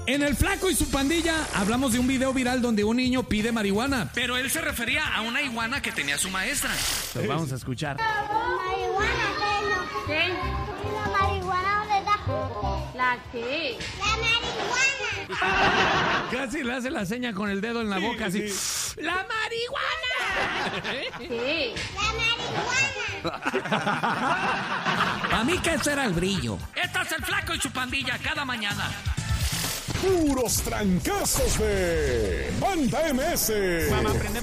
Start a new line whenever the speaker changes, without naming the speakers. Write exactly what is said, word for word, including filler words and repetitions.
En El Flaco y su pandilla hablamos de un video viral donde un niño pide marihuana.
Pero él se refería a una iguana que tenía su maestra.
Los vamos a escuchar.
¿Marihuana qué no?
¿Qué?
¿La marihuana dónde está?
¿La qué?
¡La marihuana!
Casi le hace la seña con el dedo en la boca, así. ¡La marihuana!
¿Qué?
¡La marihuana!
A mí que ese era el brillo.
Este es El Flaco y su pandilla cada mañana.
Puros trancazos de Banda M S.